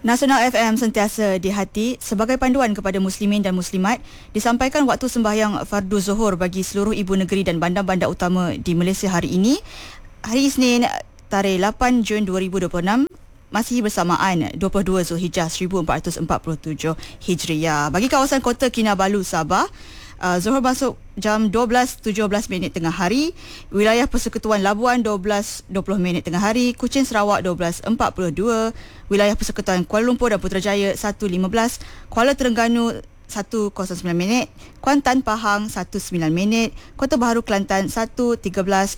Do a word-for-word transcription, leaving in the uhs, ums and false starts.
Nasional F M sentiasa di hati sebagai panduan kepada muslimin dan muslimat. Disampaikan waktu sembahyang fardu zuhur bagi seluruh ibu negeri dan bandar-bandar utama di Malaysia hari ini, hari Isnin tarikh lapan Jun dua ribu dua puluh enam, masih bersamaan dua puluh dua Zulhijjah seribu empat ratus empat puluh tujuh Hijriah. Bagi kawasan Kota Kinabalu, Sabah, Uh, Zuhur masuk jam dua belas tujuh belas minit tengah hari. Wilayah Persekutuan Labuan dua belas dua puluh minit tengah hari. Kuching Sarawak dua belas empat puluh dua. Wilayah Persekutuan Kuala Lumpur dan Putrajaya satu lima belas. Kuala Terengganu satu kosong sembilan minit. Kuantan Pahang satu sembilan minit. Kota Baharu Kelantan satu tiga belas.